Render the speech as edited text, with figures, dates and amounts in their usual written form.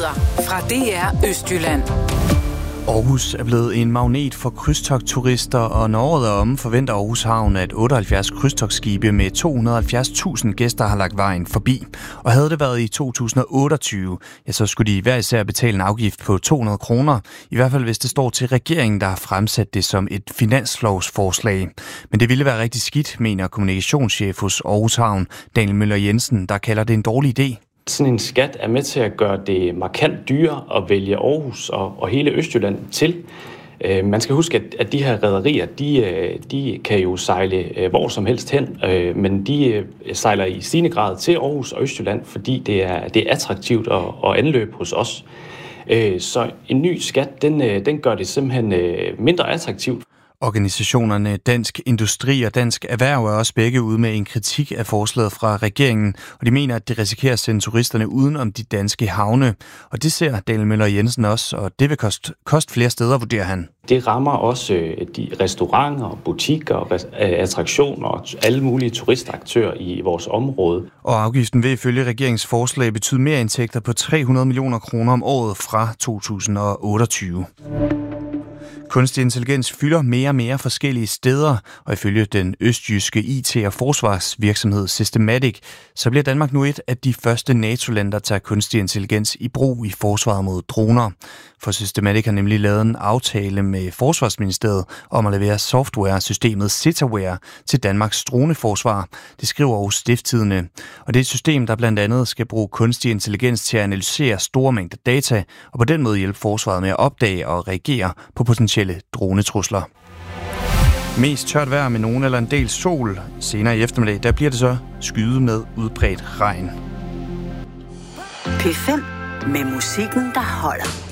Nyheder fra DR Østjylland. Aarhus er blevet en magnet for krydstogtturister, og når året er omme, forventer Aarhus Havn, at 78 krydstogtskibe med 270.000 gæster har lagt vejen forbi. Og havde det været i 2028, ja, så skulle de hver især betale en afgift på 200 kroner. I hvert fald hvis det står til regeringen, der har fremsat det som et finanslovsforslag. Men det ville være rigtig skidt, mener kommunikationschef hos Aarhus Havn, Daniel Møller Jensen, der kalder det en dårlig idé. Sådan en skat er med til at gøre det markant dyrere at vælge Aarhus og hele Østjylland til. Man skal huske, at de her rederier, de kan jo sejle hvor som helst hen, men de sejler i stigende grad til Aarhus og Østjylland, fordi det er attraktivt at anløbe hos os. Så en ny skat, den gør det simpelthen mindre attraktivt. Organisationerne Dansk Industri og Dansk Erhverv er også begge ude med en kritik af forslaget fra regeringen, og de mener, at det risikerer at sende turisterne uden om de danske havne. Og det ser Daniel Møller Jensen også, og det vil koste flere steder, vurderer han. Det rammer også de restauranter, butikker, attraktioner og alle mulige turistaktører i vores område. Og afgiften vil ifølge regeringens forslag betyde mere indtægter på 300 millioner kroner om året fra 2028. Kunstig intelligens fylder mere og mere forskellige steder, og ifølge den østjyske IT- og forsvarsvirksomhed Systematic, så bliver Danmark nu et af de første NATO-lande, der tager kunstig intelligens i brug i forsvaret mod droner. For Systematic har nemlig lavet en aftale med Forsvarsministeriet om at levere software-systemet Cetaware til Danmarks droneforsvar. Det skriver Aarhus Stiftstidende. Og det er et system, der blandt andet skal bruge kunstig intelligens til at analysere store mængder data, og på den måde hjælpe forsvaret med at opdage og reagere på potentielle dronetrusler. Mest tørt vejr med nogen eller en del sol. Senere i eftermiddag, der bliver det så skyet med udbredt regn. P5 med musikken, der holder.